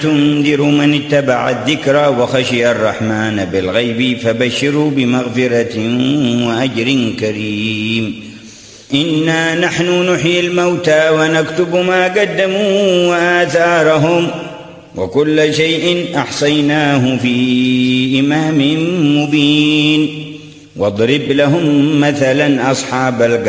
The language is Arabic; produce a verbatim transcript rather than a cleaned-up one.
تنذر من اتبع الذكر وخشي الرحمن بالغيب فبشروا بمغفرة وأجر كريم. إنا نحن نحيي الموتى ونكتب ما قدموا وآثارهم وكل شيء أحصيناه في إمام مبين. واضرب لهم مثلا أصحاب القرية